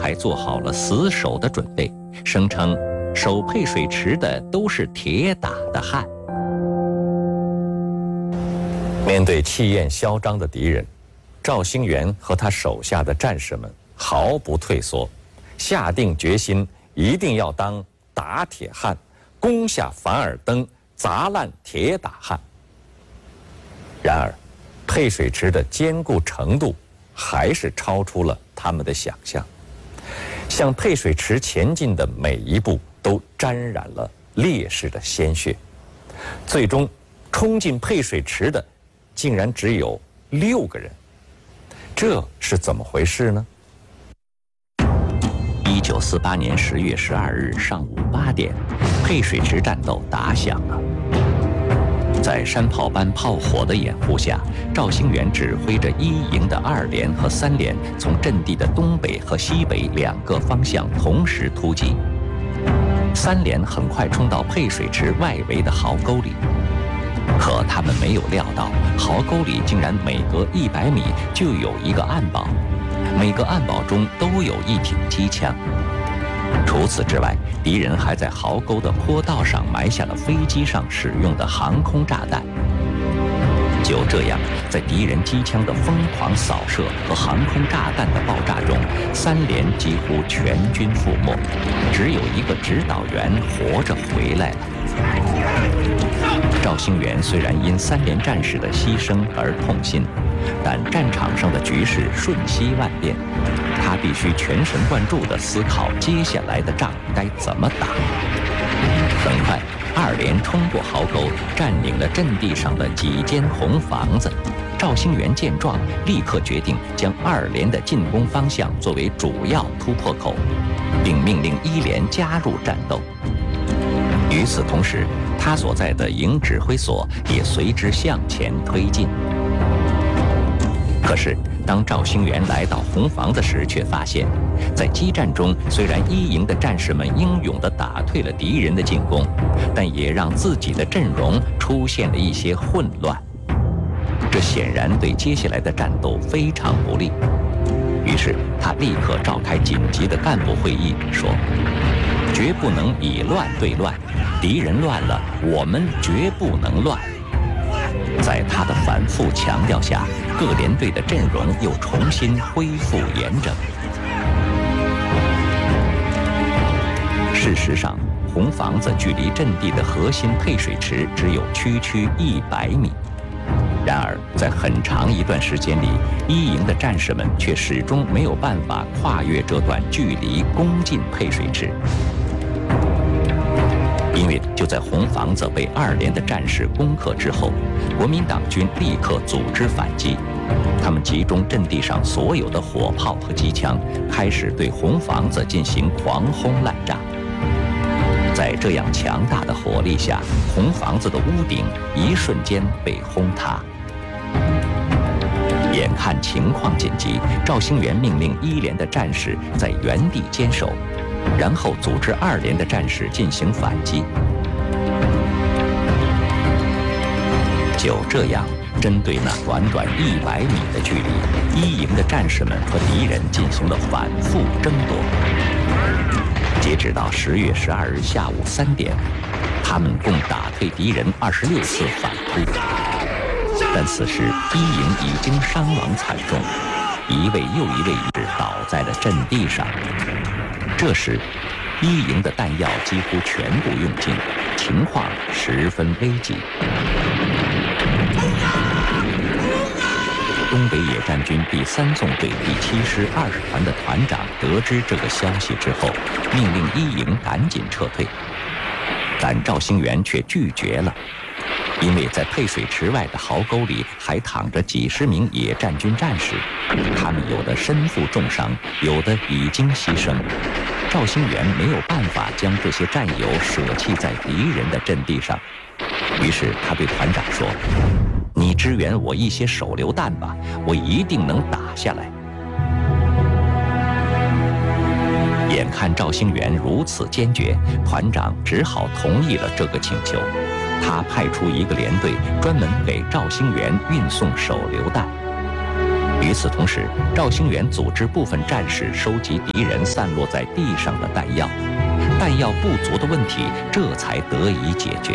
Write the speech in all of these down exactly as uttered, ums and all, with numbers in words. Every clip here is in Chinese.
还做好了死守的准备，声称守配水池的都是铁打的汉。面对气焰嚣张的敌人，赵兴元和他手下的战士们毫不退缩，下定决心一定要当打铁汉，攻下凡尔登，砸烂铁打汉。然而，配水池的坚固程度还是超出了他们的想象，向配水池前进的每一步都沾染了烈士的鲜血，最终冲进配水池的竟然只有六个人，这是怎么回事呢？一九四八年十月十二日上午八点，配水池战斗打响了。在山炮班炮火的掩护下，赵兴元指挥着一营的二连和三连从阵地的东北和西北两个方向同时突击。三连很快冲到配水池外围的壕沟里，可他们没有料到，壕沟里竟然每隔一百米就有一个暗堡，每个暗堡中都有一挺机枪。除此之外，敌人还在壕沟的坡道上埋下了飞机上使用的航空炸弹。就这样，在敌人机枪的疯狂扫射和航空炸弹的爆炸中，三连几乎全军覆没，只有一个指导员活着回来了。赵兴元虽然因三连战士的牺牲而痛心，但战场上的局势瞬息万变，他必须全神贯注地思考接下来的仗该怎么打。很快，二连冲过壕沟，占领了阵地上的几间红房子。赵兴元见状，立刻决定将二连的进攻方向作为主要突破口，并命令一连加入战斗。与此同时，他所在的营指挥所也随之向前推进。可是，当赵兴元来到红房子时，却发现，在激战中，虽然一营的战士们英勇地打退了敌人的进攻，但也让自己的阵容出现了一些混乱。这显然对接下来的战斗非常不利。于是，他立刻召开紧急的干部会议，说：“绝不能以乱对乱，敌人乱了，我们绝不能乱。”在他的反复强调下，各连队的阵容又重新恢复严整。事实上，红房子距离阵地的核心配水池只有区区一百米。然而，在很长一段时间里，一营的战士们却始终没有办法跨越这段距离攻进配水池。因为就在红房子被二连的战士攻克之后，国民党军立刻组织反击，他们集中阵地上所有的火炮和机枪，开始对红房子进行狂轰滥炸。在这样强大的火力下，红房子的屋顶一瞬间被轰塌。眼看情况紧急，赵兴元命令一连的战士在原地坚守，然后组织二连的战士进行反击。就这样，针对那短短一百米的距离，一营的战士们和敌人进行了反复争夺。截止到十月十二日下午三点，他们共打退敌人二十六次反扑。但此时一营已经伤亡惨重，一位又一位是倒在了阵地上。这时，一营的弹药几乎全部用尽，情况十分危急。东北野战军第三纵队第七师二十团的团长得知这个消息之后，命令一营赶紧撤退，但赵兴元却拒绝了，因为在配水池外的壕沟里还躺着几十名野战军战士，他们有的身负重伤，有的已经牺牲。赵兴元没有办法将这些战友舍弃在敌人的阵地上，于是他对团长说：“你支援我一些手榴弹吧，我一定能打下来。”眼看赵兴元如此坚决，团长只好同意了这个请求。他派出一个连队专门给赵兴元运送手榴弹。 与此同时，赵兴元组织部分战士收集敌人散落在地上的弹药，弹药不足的问题这才得以解决。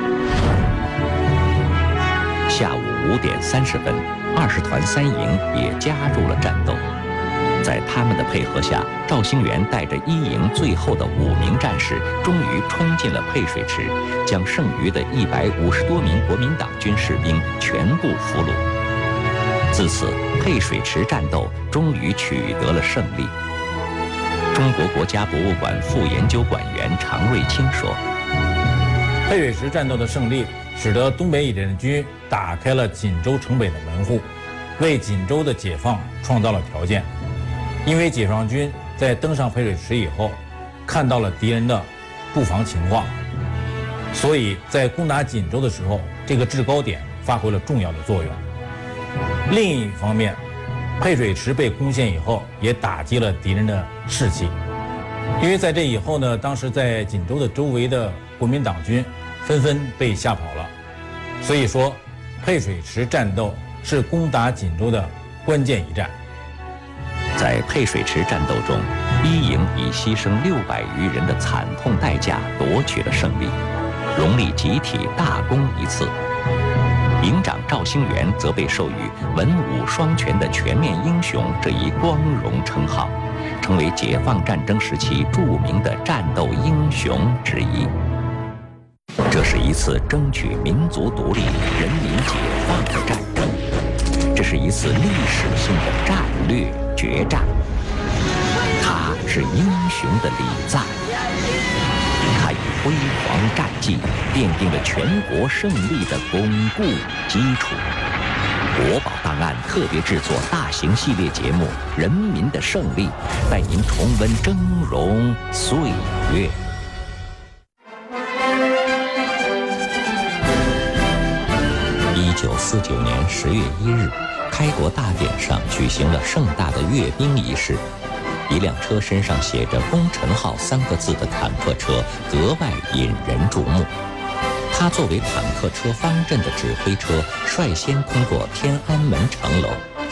下午五点三十分，二十团三营也加入了战斗。在他们的配合下，赵兴元带着一营最后的五名战士，终于冲进了配水池，将剩余的一百五十多名国民党军士兵全部俘虏。自此，配水池战斗终于取得了胜利。中国国家博物馆副研究馆员常瑞清说：“ 配水池战斗的胜利，使得东北野战军打开了锦州城北的门户，为锦州的解放创造了条件。因为解放军在登上配水池以后，看到了敌人的布防情况，所以在攻打锦州的时候，这个制高点发挥了重要的作用。另一方面，配水池被攻陷以后，也打击了敌人的士气。因为在这以后呢，当时在锦州的周围的国民党军纷纷被吓跑了，所以说，配水池战斗是攻打锦州的关键一战。 在配水池战斗中，一营以牺牲六百余人的惨痛代价夺取了胜利，荣立集体大功一次。营长赵兴元则被授予文武双全的全面英雄这一光荣称号，成为解放战争时期著名的战斗英雄之一。这是一次争取民族独立、人民解放的战争，这是一次历史性的战略决战。他是英雄的礼赞，他以辉煌战绩奠定了全国胜利的巩固基础。国宝档案特别制作大型系列节目《人民的胜利》，带您重温峥嵘岁月。一九四九年十月一日，开国大典上举行了盛大的阅兵仪式。一辆车身上写着“功臣号”三个字的坦克车格外引人注目。它作为坦克车方阵的指挥车，率先通过天安门城楼。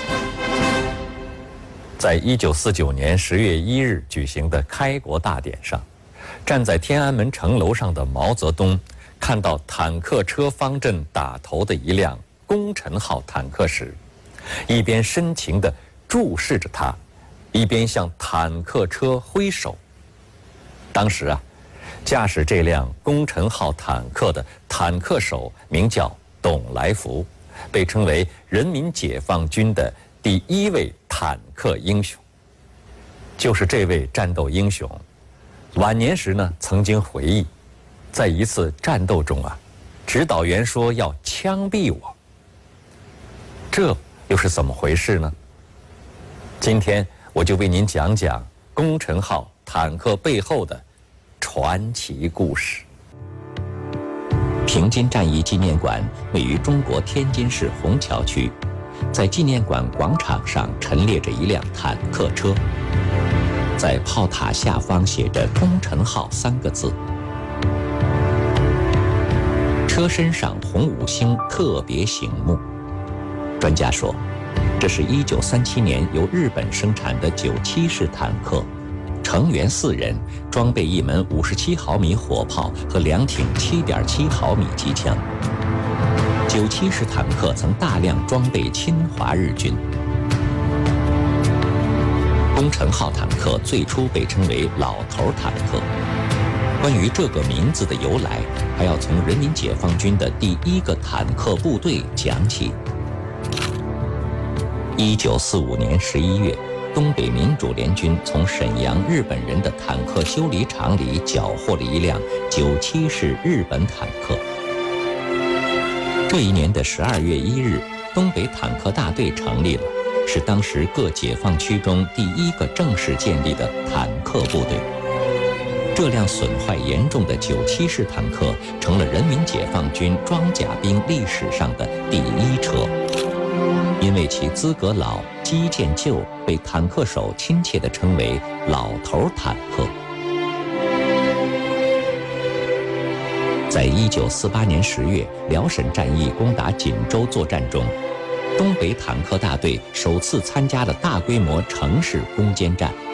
在一九四九年十月一日举行的开国大典上，站在天安门城楼上的毛泽东看到坦克车方阵打头的一辆“功臣号”坦克时，一边深情地注视着它，一边向坦克车挥手。当时啊，驾驶这辆“功臣号”坦克的坦克手名叫董来福，被称为人民解放军的第一位坦克英雄。就是这位战斗英雄，晚年时呢，曾经回忆，在一次战斗中啊，指导员说要枪毙我。这又是怎么回事呢？今天我就为您讲讲“功臣号”坦克背后的传奇故事。平津战役纪念馆位于中国天津市虹桥区，在纪念馆广场上陈列着一辆坦克车，在炮塔下方写着“功臣号”三个字。车身上红五星特别醒目。专家说，这是一九三七年由日本生产的九七式坦克，成员四人，装备一门五十七毫米火炮和两挺七点七毫米机枪。九七式坦克曾大量装备侵华日军。功臣号坦克最初被称为老头坦克。关于这个名字的由来，还要从人民解放军的第一个坦克部队讲起。一九四五年十一月，东北民主联军从沈阳日本人的坦克修理厂里缴获了一辆九七式日本坦克。这一年的十二月一日，东北坦克大队成立了，是当时各解放区中第一个正式建立的坦克部队。这辆损坏严重的九七式坦克成了人民解放军装甲兵历史上的第一车。因为其资格老、机件旧，被坦克手亲切地称为“老头坦克”。在一九四八年十月辽沈战役攻打锦州作战中， 东北坦克大队首次参加了大规模城市攻坚战。